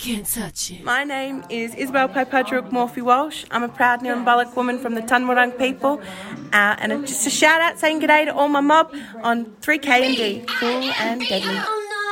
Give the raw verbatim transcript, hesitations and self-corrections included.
can't touch it. My name is Isabel Popadrook Morphy Walsh. I'm a proud Nirrumbullock woman from the Tunwurrung people. Uh, and just a shout out saying g'day to all my mob on three K and D. Cool and deadly.